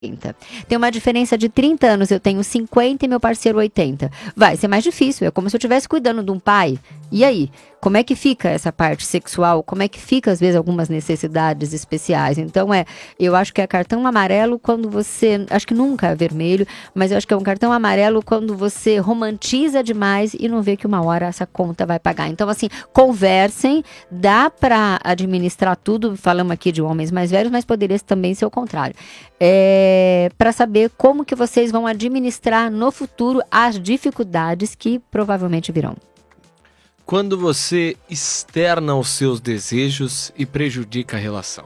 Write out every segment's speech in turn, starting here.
80. Tem uma diferença de 30 anos, eu tenho 50 e meu parceiro 80. Vai ser mais difícil, é como se eu estivesse cuidando de um pai. E aí? Como é que fica essa parte sexual? Como é que fica, às vezes, algumas necessidades especiais? Então, eu acho que é cartão amarelo quando você... Acho que nunca é vermelho, mas eu acho que é um cartão amarelo quando você romantiza demais e não vê que uma hora essa conta vai pagar. Então, assim, conversem, dá pra administrar tudo, falamos aqui de homens mais velhos, mas poderia também ser o contrário. Para saber como que vocês vão administrar no futuro as dificuldades que provavelmente virão. Quando você externa os seus desejos e prejudica a relação?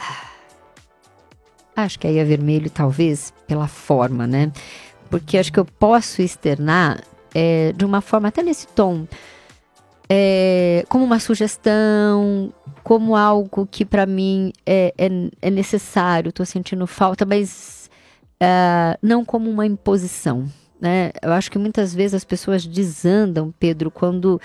Acho que aí é vermelho, talvez, pela forma, né? Porque acho que eu posso externar de uma forma, até nesse tom, como uma sugestão, como algo que para mim é necessário, estou sentindo falta, mas não como uma imposição. Né? Eu acho que muitas vezes as pessoas desandam, Pedro, quando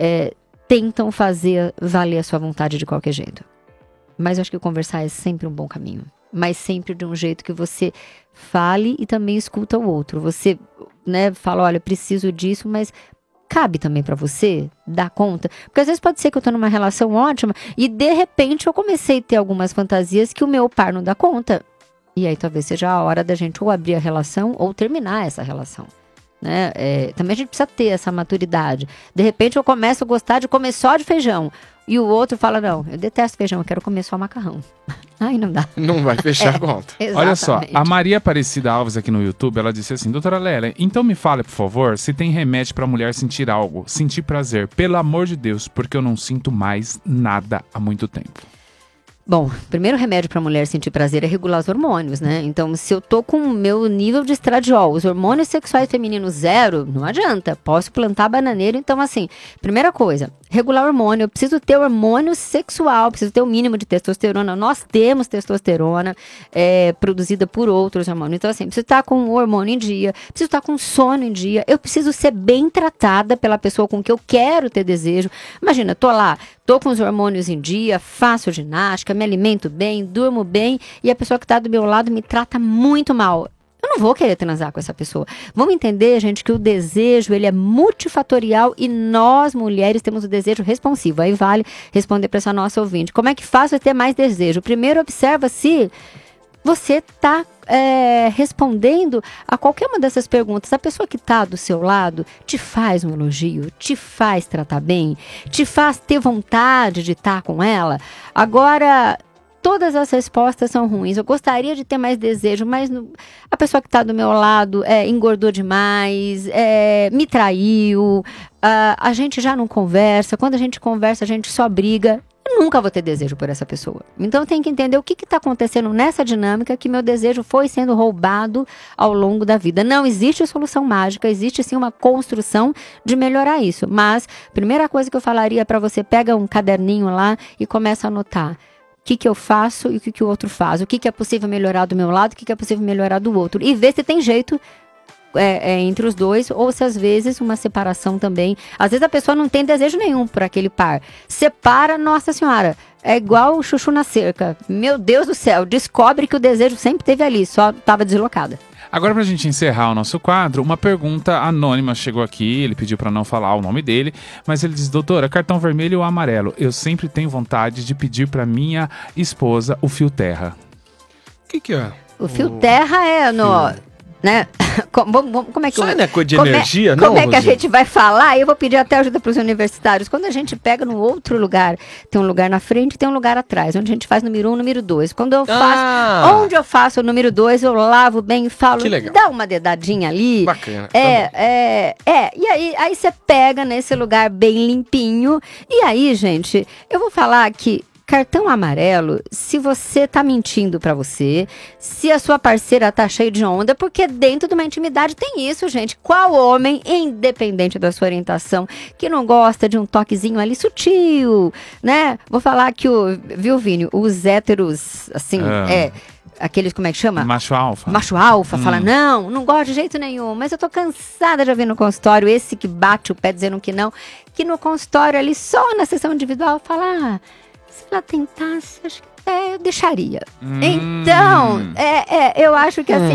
tentam fazer valer a sua vontade de qualquer jeito. Mas eu acho que conversar é sempre um bom caminho. Mas sempre de um jeito que você fale e também escuta o outro. Você, né, fala, olha, preciso disso, mas cabe também pra você dar conta. Porque às vezes pode ser que eu tô numa relação ótima e de repente eu comecei a ter algumas fantasias que o meu par não dá conta. E aí talvez seja a hora da gente ou abrir a relação ou terminar essa relação. Né? Também a gente precisa ter essa maturidade. De repente eu começo a gostar de comer só de feijão. E o outro fala, não, eu detesto feijão, eu quero comer só macarrão. Ai, não dá. Não vai fechar a conta. Exatamente. Olha só, a Maria Aparecida Alves aqui no YouTube, ela disse assim, doutora Lélia, então me fale, por favor, se tem remédio pra mulher sentir algo, sentir prazer, pelo amor de Deus, porque eu não sinto mais nada há muito tempo. Bom, o primeiro remédio para a mulher sentir prazer é regular os hormônios, né? Então, se eu tô com o meu nível de estradiol, os hormônios sexuais femininos 0, não adianta. Posso plantar bananeiro. Então, assim, primeira coisa, regular o hormônio. Eu preciso ter hormônio sexual, preciso ter o mínimo de testosterona. Nós temos testosterona produzida por outros hormônios. Então, assim, preciso estar com o hormônio em dia, preciso estar com sono em dia. Eu preciso ser bem tratada pela pessoa com que eu quero ter desejo. Imagina, tô com os hormônios em dia, faço ginástica, me alimento bem, durmo bem e a pessoa que está do meu lado me trata muito mal. Eu não vou querer transar com essa pessoa. Vamos entender, gente, que o desejo, ele é multifatorial e nós, mulheres, temos o desejo responsivo. Aí vale responder para essa nossa ouvinte. Como é que faço ter mais desejo? Primeiro, observa se você está respondendo a qualquer uma dessas perguntas. A pessoa que está do seu lado te faz um elogio, te faz tratar bem, te faz ter vontade de estar com ela. Agora, todas as respostas são ruins. Eu gostaria de ter mais desejo, mas a pessoa que está do meu lado engordou demais, me traiu, a gente já não conversa. Quando a gente conversa, a gente só briga. Eu nunca vou ter desejo por essa pessoa. Então tem que entender o que está acontecendo nessa dinâmica que meu desejo foi sendo roubado ao longo da vida. Não existe solução mágica, existe sim uma construção de melhorar isso. Mas, primeira coisa que eu falaria para você, pega um caderninho lá e começa a anotar. O que eu faço e o que o outro faz. O que é possível melhorar do meu lado, o que é possível melhorar do outro. E ver se tem jeito entre os dois, ou se às vezes uma separação também. Às vezes a pessoa não tem desejo nenhum por aquele par. Separa, nossa senhora, é igual o chuchu na cerca. Meu Deus do céu, descobre que o desejo sempre esteve ali, só estava deslocada. Agora, pra gente encerrar o nosso quadro, uma pergunta anônima chegou aqui, ele pediu pra não falar o nome dele, mas ele diz, doutora, cartão vermelho ou amarelo? Eu sempre tenho vontade de pedir pra minha esposa o fio terra. O que é? O fio terra né? Como é que Só não é coisa de energia, não, Como é que a Rosinha? gente vai falar? Eu vou pedir até ajuda para os universitários. Quando a gente pega no outro lugar, tem um lugar na frente e tem um lugar atrás, onde a gente faz número 1, número 2. Quando eu faço, onde eu faço o número 2, eu lavo bem e falo, Que legal. dá uma dedadinha ali. Bacana. E aí você pega nesse lugar bem limpinho. E aí, gente, eu vou falar que cartão amarelo, se você tá mentindo pra você, se a sua parceira tá cheia de onda, porque dentro de uma intimidade tem isso, gente. Qual homem, independente da sua orientação, que não gosta de um toquezinho ali sutil, né? Vou falar que viu, Vini, os héteros, assim, aqueles, como é que chama? Macho alfa. Macho alfa, fala, não gosto de jeito nenhum, mas eu tô cansada de ver no consultório esse que bate o pé dizendo que não, que no consultório ali, só na sessão individual, fala, se ela tentasse, acho que eu deixaria. Então, eu acho que assim,